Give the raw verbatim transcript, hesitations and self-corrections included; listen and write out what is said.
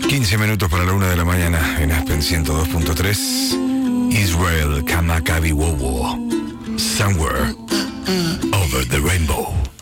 quince minutos para la una de la mañana en Aspen ciento dos punto tres. Israel Kamakawi Wowo. Somewhere over the rainbow.